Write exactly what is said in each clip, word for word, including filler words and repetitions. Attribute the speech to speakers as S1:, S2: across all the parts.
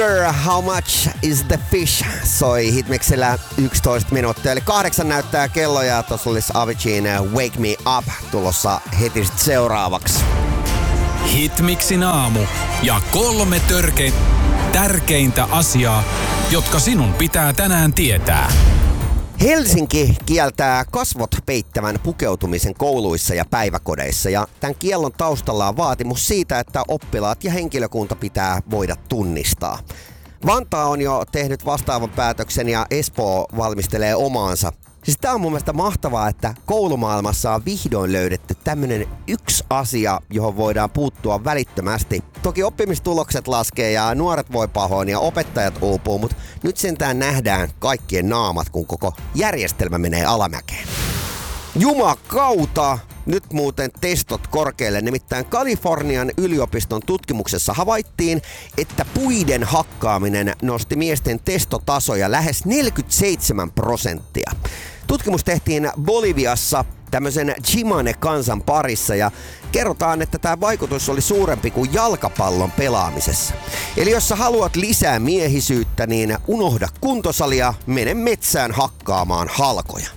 S1: Wonder How Much Is The Fish soi Hitmixillä yksitoista minuuttia, eli kahdeksan näyttää kello ja tossa olisi Aviciin Wake Me Up tulossa heti sit seuraavaksi.
S2: Hitmixin aamu ja kolme törkein tärkeintä asiaa, jotka sinun pitää tänään tietää.
S1: Helsinki kieltää kasvot peittävän pukeutumisen kouluissa ja päiväkodeissa ja tämän kiellon taustalla on vaatimus siitä, että oppilaat ja henkilökunta pitää voida tunnistaa. Vantaa on jo tehnyt vastaavan päätöksen ja Espoo valmistelee omaansa. Siis tää on mun mielestä mahtavaa, että koulumaailmassa on vihdoin löydetty tämmönen yksi asia, johon voidaan puuttua välittömästi. Toki oppimistulokset laskee ja nuoret voi pahoin ja opettajat uupuu, mutta nyt sentään nähdään kaikkien naamat, kun koko järjestelmä menee alamäkeen. Jumakauta! Nyt muuten testot korkealle, nimittäin Kalifornian yliopiston tutkimuksessa havaittiin, että puiden hakkaaminen nosti miesten testotasoja lähes neljäkymmentäseitsemän prosenttia. Tutkimus tehtiin Boliviassa tämmöisen Chimane-kansan parissa ja kerrotaan, että tämä vaikutus oli suurempi kuin jalkapallon pelaamisessa. Eli jos sä haluat lisää miehisyyttä, niin unohda kuntosalia, mene metsään hakkaamaan halkoja.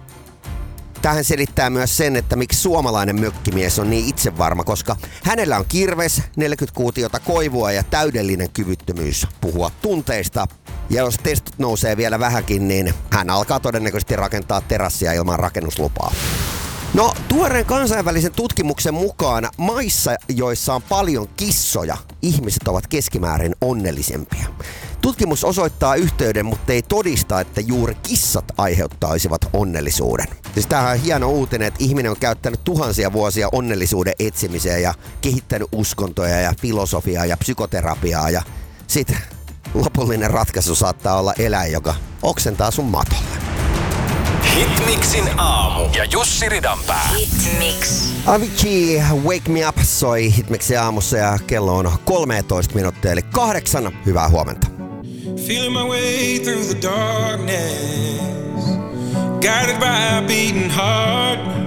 S1: Tähän selittää myös sen, että miksi suomalainen mökkimies on niin itsevarma, koska hänellä on kirves, neljäkymmentä kuutiota koivua ja täydellinen kyvyttömyys puhua tunteista. Ja jos testit nousee vielä vähänkin, niin hän alkaa todennäköisesti rakentaa terassia ilman rakennuslupaa. No, tuoreen kansainvälisen tutkimuksen mukaan maissa, joissa on paljon kissoja, ihmiset ovat keskimäärin onnellisempia. Tutkimus osoittaa yhteyden, mutta ei todista, että juuri kissat aiheuttaisivat onnellisuuden. Siis tämähän on hieno uutinen, että ihminen on käyttänyt tuhansia vuosia onnellisuuden etsimiseen ja kehittänyt uskontoja ja filosofiaa ja psykoterapiaa ja sit lopullinen ratkaisu saattaa olla eläin, joka oksentaa sun matolle.
S2: Hitmixin aamu ja Jussi Ridanpää.
S3: Hitmix.
S1: Avicii Wake Me Up soi Hitmixin aamussa ja kello on kolmetoista minuuttia eli kahdeksan. Hyvää huomenta.
S4: Feeling my way through the darkness, guided by a beating heart.